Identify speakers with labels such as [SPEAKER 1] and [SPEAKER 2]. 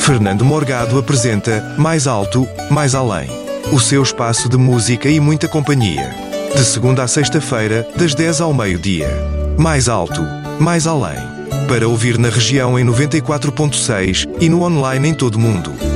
[SPEAKER 1] Fernando Morgado apresenta Mais Alto, Mais Além. O seu espaço de música e muita companhia. De segunda a sexta-feira, das 10 ao meio-dia. Mais Alto, Mais Além. Para ouvir na região em 94.6 e no online em todo o mundo.